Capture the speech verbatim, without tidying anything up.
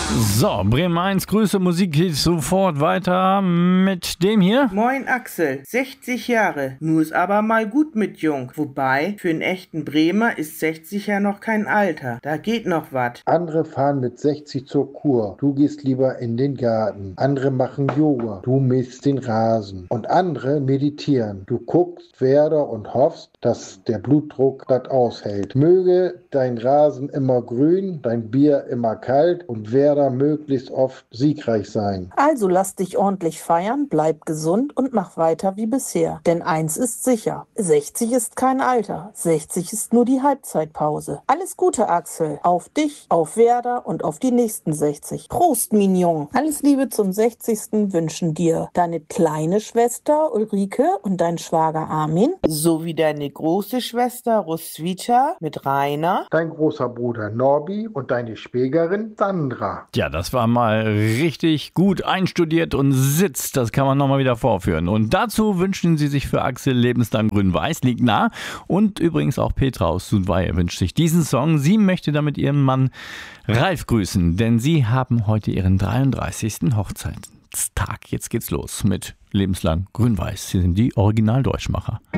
So, Bremen eins, Grüße, Musik geht sofort weiter mit dem hier. Moin Axel, sechzig Jahre, nur ist aber mal gut mit Jung. Wobei, für einen echten Bremer ist sechzig ja noch kein Alter, da geht noch wat. Andere fahren mit sechzig zur Kur, du gehst lieber in den Garten. Andere machen Yoga, du mähst den Rasen. Und andere meditieren, du guckst Werder und hoffst, dass der Blutdruck das aushält. Möge dein Rasen immer grün, dein Bier immer kalt und Werder möglichst oft siegreich sein. Also lass dich ordentlich feiern, bleib gesund und mach weiter wie bisher. Denn eins ist sicher, sechzig ist kein Alter, sechzig ist nur die Halbzeitpause. Alles Gute, Axel, auf dich, auf Werder und auf die nächsten sechzig. Prost, Mignon. Alles Liebe zum sechzigsten wünschen dir deine kleine Schwester Ulrike und dein Schwager Armin. Sowie deine große Schwester Roswitha mit Rainer. Dein großer Bruder Norbi und deine Schwägerin Sandra. Ja, das war mal richtig gut einstudiert und sitzt. Das kann man nochmal wieder vorführen. Und dazu wünschen sie sich für Axel lebenslang grün-weiß, liegt nah. Und übrigens auch Petra aus Sudweihe wünscht sich diesen Song. Sie möchte damit ihren Mann Ralf grüßen, denn sie haben heute ihren dreiunddreißigsten Hochzeitstag. Jetzt geht's los mit lebenslang grün-weiß. Sie sind die Original-Deutschmacher.